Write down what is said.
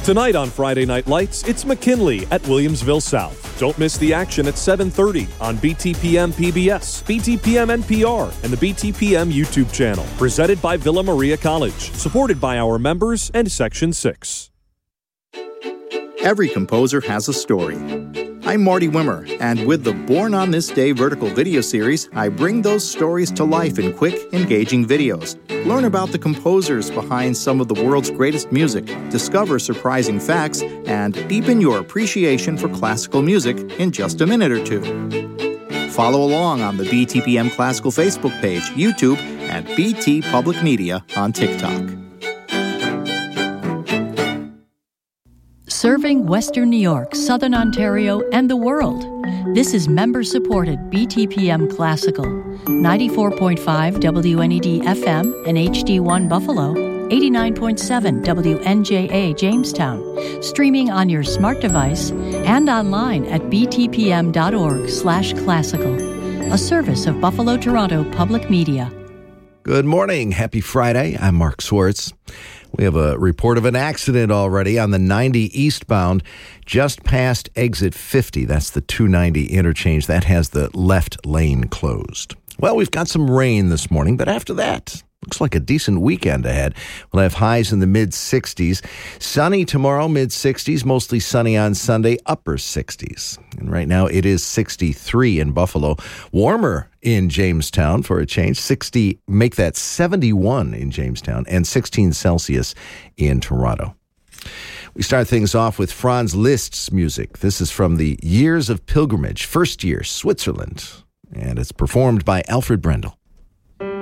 Tonight on Friday Night Lights, it's McKinley at Williamsville South. Don't miss the action at 7:30 on BTPM PBS, BTPM NPR, and the BTPM YouTube channel. Presented by Villa Maria College. Supported by our members and Section 6. Every composer has a story. I'm Marty Wimmer, and with the Born on This Day vertical video series, I bring those stories to life in quick, engaging videos. Learn about the composers behind some of the world's greatest music, discover surprising facts, and deepen your appreciation for classical music in just a minute or two. Follow along on the BTPM Classical Facebook page, YouTube, and BT Public Media on TikTok. Serving Western New York, Southern Ontario, and the world. This is member-supported BTPM Classical, 94.5 WNED FM and HD1 Buffalo, 89.7 WNJA Jamestown, streaming on your smart device and online at btpm.org/classical, a service of Buffalo Toronto Public Media. Good morning. Happy Friday. I'm Mark Swartz. We have a report of an accident already on the 90 eastbound, just past exit 50. That's the 290 interchange. That has the left lane closed. Well, we've got some rain this morning, but after that, looks like a decent weekend ahead. We'll have highs in the mid-60s. Sunny tomorrow, mid-60s. Mostly sunny on Sunday, upper 60s. And right now it is 63 in Buffalo. Warmer in Jamestown for a change. 60, make that 71 in Jamestown, and 16 Celsius in Toronto. We start things off with Franz Liszt's music. This is from the Years of Pilgrimage, first year, Switzerland. And it's performed by Alfred Brendel.